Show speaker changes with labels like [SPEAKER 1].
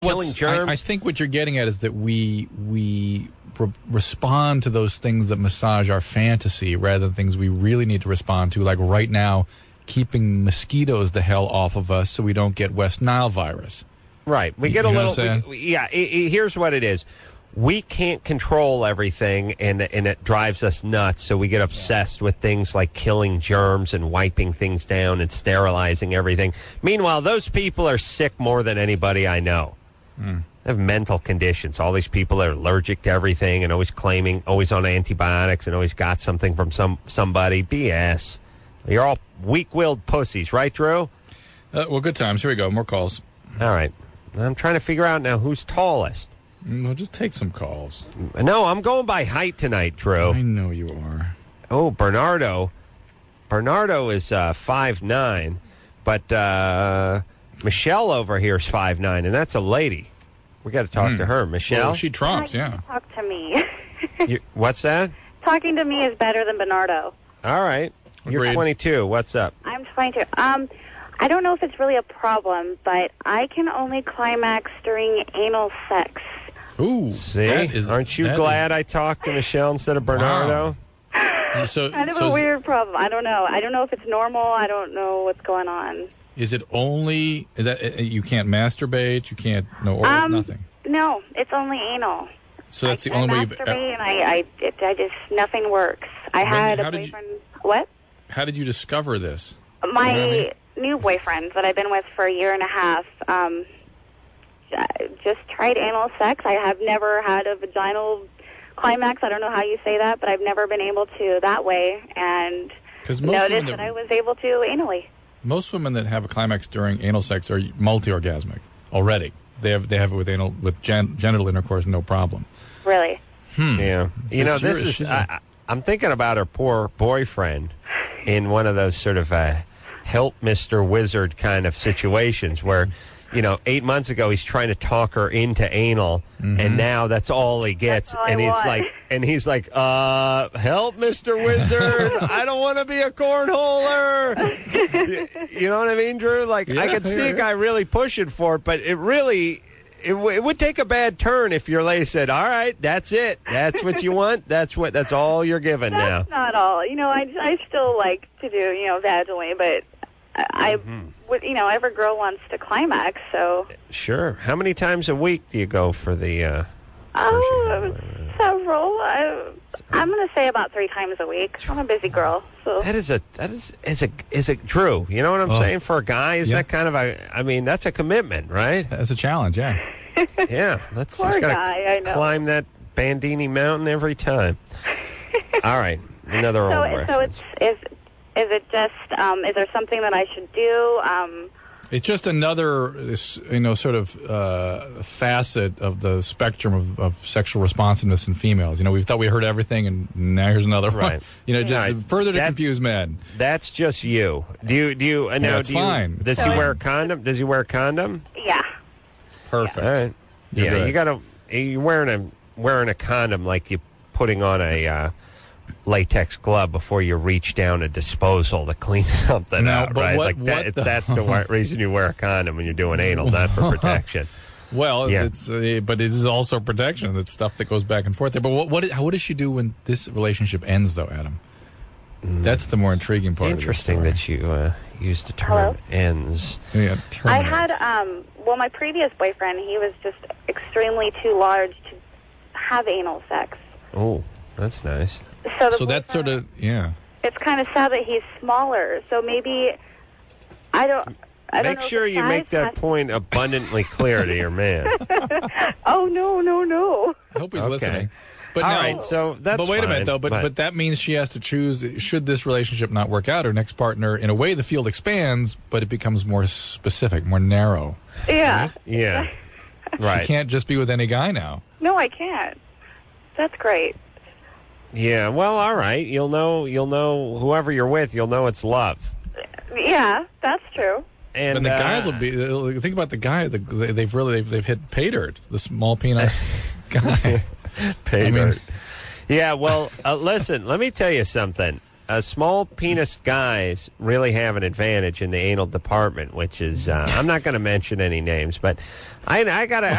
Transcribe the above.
[SPEAKER 1] killing germs.
[SPEAKER 2] I think what you're getting at is that we respond to those things that massage our fantasy rather than things we really need to respond to, like right now, keeping mosquitoes the hell off of us so we don't get West Nile virus.
[SPEAKER 1] Right. We get a little... here's what it is. We can't control everything, and it drives us nuts, so we get obsessed with things like killing germs and wiping things down and sterilizing everything. Meanwhile, those people are sick more than anybody I know. They have mental conditions. All these people are allergic to everything and always on antibiotics and always got something from somebody. BS. You're all weak-willed pussies, right, Drew?
[SPEAKER 2] Well, good times. Here we go. More calls.
[SPEAKER 1] All right. I'm trying to figure out now who's tallest.
[SPEAKER 2] Well, just take some calls.
[SPEAKER 1] No, I'm going by height tonight, Drew.
[SPEAKER 2] I know you are.
[SPEAKER 1] Oh, Bernardo. Bernardo is 5'9", but Michelle over here is 5'9", and that's a lady. We got to talk to her. Michelle?
[SPEAKER 2] Well, she trumps, yeah.
[SPEAKER 3] Talk to me.
[SPEAKER 1] What's that?
[SPEAKER 3] Talking to me is better than Bernardo.
[SPEAKER 1] All right. You're
[SPEAKER 2] Agreed.
[SPEAKER 1] 22. What's up?
[SPEAKER 3] I'm 22. I don't know if it's really a problem, but I can only climax during anal sex.
[SPEAKER 2] Ooh.
[SPEAKER 1] See? Aren't you glad I talked to Michelle instead of Bernardo?
[SPEAKER 3] Wow. Kind of a weird problem. I don't know. I don't know if it's normal. I don't know what's going on.
[SPEAKER 2] Is it only... Is that you can't masturbate? You can't... No oral? Nothing?
[SPEAKER 3] No, it's only anal.
[SPEAKER 2] So that's the only way you've...
[SPEAKER 3] masturbate, and I just... Nothing works. I had a boyfriend... What?
[SPEAKER 2] How did you discover this?
[SPEAKER 3] My new boyfriend that I've been with for a year and a half... just tried anal sex. I have never had a vaginal climax. I don't know how you say that, but I've never been able to that way, and noticed that I was able to anally.
[SPEAKER 2] Most women that have a climax during anal sex are multi-orgasmic already. They have it with genital intercourse, no problem.
[SPEAKER 3] Really?
[SPEAKER 1] Yeah. You know, I'm thinking about her poor boyfriend in one of those sort of help Mr. Wizard kind of situations where, 8 months ago he's trying to talk her into anal, and now that's all he gets. And he's like, help, Mr. Wizard. I don't want to be a cornholer. You know what I mean, Drew? Like, I could see a guy really pushing for it, but it would take a bad turn if your lady said, all right, that's it. That's what you want. That's all you're given now.
[SPEAKER 3] That's not all. I still like to do, vaginally, but every girl wants to climax, so.
[SPEAKER 1] Sure. How many times a week do you go for the,
[SPEAKER 3] several. I'm going to say about 3 times a week. I'm a busy girl, so.
[SPEAKER 1] That is a Drew, you know what I'm saying? For a guy, is that kind of that's a commitment, right?
[SPEAKER 2] That's a challenge, yeah.
[SPEAKER 1] Yeah.
[SPEAKER 3] Poor guy, I know.
[SPEAKER 1] Climb that Bandini Mountain every time. All right. Another old reference.
[SPEAKER 3] Is it just, is there something that I should do?
[SPEAKER 2] It's just another, sort of facet of the spectrum of sexual responsiveness in females. We thought we heard everything, and now here's another one. Further to confuse men.
[SPEAKER 1] That's just you. Do you?
[SPEAKER 2] That's fine.
[SPEAKER 1] Does he wear a condom? Does he wear a condom?
[SPEAKER 3] Yeah.
[SPEAKER 2] Perfect.
[SPEAKER 1] All right. You're wearing a condom like you're putting on a latex glove before you reach down a disposal to clean something out, right? That's the reason you wear a condom when you're doing anal, not for protection.
[SPEAKER 2] Well, but it is also protection. It's stuff that goes back and forth there. But what does she do when this relationship ends, though, Adam? That's the more intriguing part.
[SPEAKER 1] Interesting that you used the term ends.
[SPEAKER 2] Yeah,
[SPEAKER 3] I had, my previous boyfriend, he was just extremely too large to have anal sex.
[SPEAKER 1] Oh, that's nice.
[SPEAKER 2] So that's sort of, yeah.
[SPEAKER 3] It's kind of sad that he's smaller. So maybe, I don't
[SPEAKER 1] Make sure you make that point abundantly clear to your man.
[SPEAKER 3] Oh, no.
[SPEAKER 2] I hope he's listening. But
[SPEAKER 1] all right, so that's
[SPEAKER 2] But wait
[SPEAKER 1] fine,
[SPEAKER 2] a minute, though. But that means she has to choose, should this relationship not work out, her next partner, in a way the field expands, but it becomes more specific, more narrow.
[SPEAKER 3] Yeah.
[SPEAKER 2] Right?
[SPEAKER 1] Yeah. Right.
[SPEAKER 2] She can't just be with any guy now.
[SPEAKER 3] No, I can't. That's great.
[SPEAKER 1] Yeah, well, all right. You'll know whoever you're with, you'll know it's love.
[SPEAKER 3] Yeah, that's true.
[SPEAKER 2] And the guys will be. Think about the guy. They've hit pay dirt. The small penis guy.
[SPEAKER 1] Pay dirt. Yeah. Well, listen. Let me tell you something. Small penis guys really have an advantage in the anal department, which is I'm not going to mention any names, but I got